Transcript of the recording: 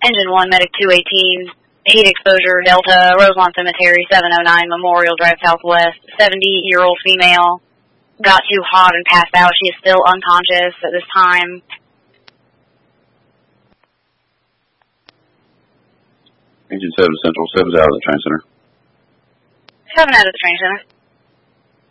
Engine 1, Medic 218, heat exposure, Delta, Roselawn Cemetery, 709 Memorial Drive Southwest, 70-year-old female, got too hot and passed out. She is still unconscious at this time. Engine 7 Central, 7's out of the train center. 7 out of the train center.